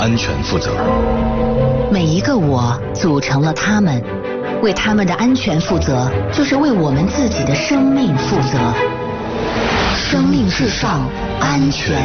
安全负责。 每一个我组成了他们，为他们的安全负责，就是为我们自己的生命负责。生命至上，安全